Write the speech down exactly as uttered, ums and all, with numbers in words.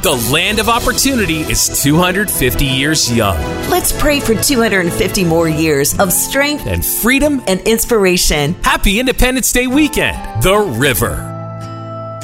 The land of opportunity is two hundred fifty years young. Let's pray for two hundred fifty more years of strength and freedom and inspiration. Happy Independence Day weekend, The River.